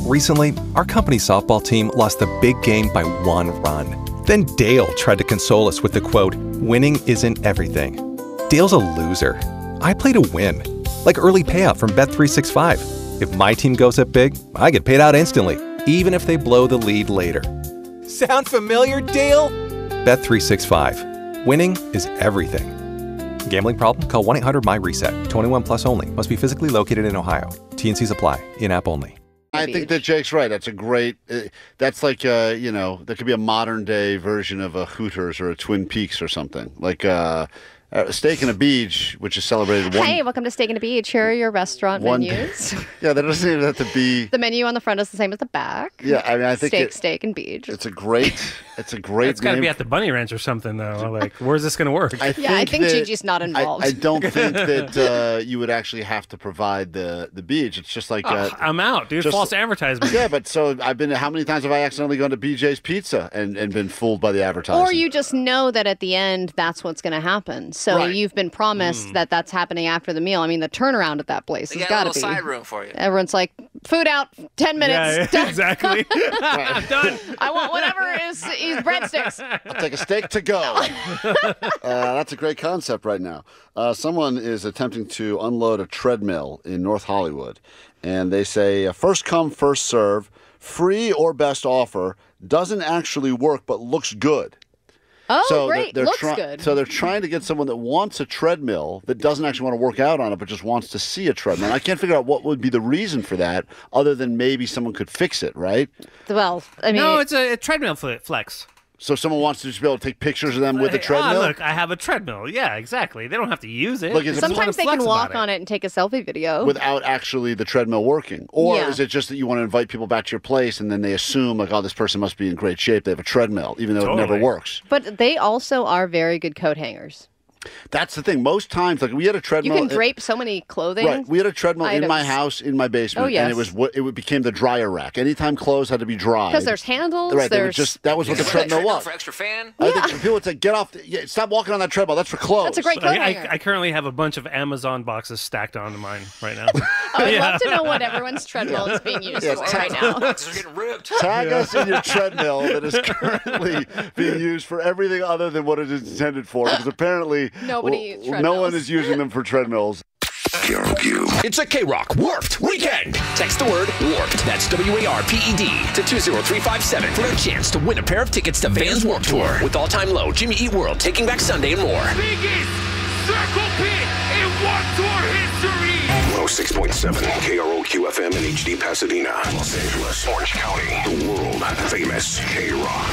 Recently, our company's softball team lost the big game by 1 run. Then Dale tried to console us with the quote, "Winning isn't everything." Dale's a loser. I play to win, like early payout from Bet365. If my team goes up big, I get paid out instantly, even if they blow the lead later. Sound familiar, Dale? Bet365. Winning is everything. Gambling problem? Call 1-800-MY-RESET. 21 plus only. Must be physically located in Ohio. T&Cs apply. In-app only. I think that Jake's right. That's a great. That's like that could be a modern day version of a Hooters or a Twin Peaks or something. Like a Steak and a Beach, which is celebrated. Hey, welcome to Steak and a Beach. Here are your restaurant menus. Yeah, that doesn't even have to be. The menu on the front is the same as the back. Yeah, I mean, I think Steak and Beach. It's a great. It's got to be at the Bunny Ranch or something, though. Like, where's this going to work? I think Gigi's not involved. I don't think that you would actually have to provide the beach. It's just like I'm out, dude. False advertisement. Yeah, but so I've been. How many times have I accidentally gone to BJ's Pizza and been fooled by the advertising? Or you just know that at the end that's what's going to happen. So you've been promised that that's happening after the meal. I mean, the turnaround at that place has got to be. Side room for you. Everyone's like, food out, 10 minutes. Yeah, exactly. I'm done. I want whatever is breadsticks. I'll take a steak to go. That's a great concept right now. Someone is attempting to unload a treadmill in North Hollywood, and they say first come, first serve, free or best offer, doesn't actually work but looks good. Oh, so great. They're Looks good. So they're trying to get someone that wants a treadmill that doesn't actually want to work out on it, but just wants to see a treadmill. And I can't figure out what would be the reason for that, other than maybe someone could fix it, right? Well, I mean... No, it's a treadmill flex. So someone wants to just be able to take pictures of them with a treadmill? Look, I have a treadmill. Yeah, exactly. They don't have to use it. Look, sometimes they can walk on it and take a selfie video. Without actually the treadmill working. Or is it just that you want to invite people back to your place and then they assume, like, oh, this person must be in great shape. They have a treadmill, even though it never works. But they also are very good coat hangers. That's the thing. Most times, like we had a treadmill. You can drape so many clothing. Right. We had a treadmill in my house, in my basement, and it became the dryer rack. Anytime clothes had to be dried. Because there's handles. Right. That was what the treadmill was. For extra fan. I think people would say, "Get off! Stop walking on that treadmill. That's for clothes." That's a great coat hanger. I currently have a bunch of Amazon boxes stacked onto mine right now. I'd love to know what everyone's treadmill is being used for right now. Boxes are getting ripped. Tag us in your treadmill that is currently being used for everything other than what it is intended for, because apparently no one is using them for treadmills. KROQ. It's a K-Rock Warped Weekend. Text the word Warped, that's W-A-R-P-E-D, to 20357 for a chance to win a pair of tickets to Vans Warped Tour with All Time Low, Jimmy Eat World, Taking Back Sunday, and more. Biggest circle pit in Warped Tour history. 106.7 KROQ FM in HD Pasadena, Los Angeles, Orange County, the world famous K-Rock.